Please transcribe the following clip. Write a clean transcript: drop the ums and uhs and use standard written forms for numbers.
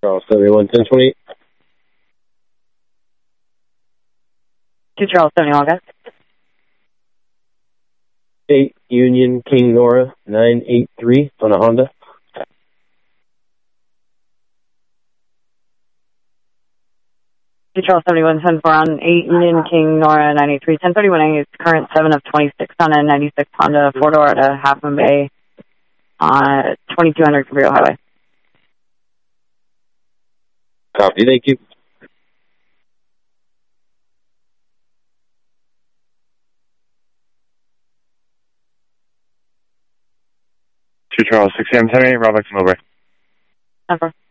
Charles 71, 1028. 2 Charles 71, guys. 8 Union King Nora 983 on a Honda. Charles 71, 10-4 on 8 Union King Nora 983, 1031A is current 7 of 26 on a 96 Honda 4-door at a Half Moon Bay on 2200 Cabrillo Highway. Copy, thank you. Charles 6 1028, Rob X Mowbray. 10-4.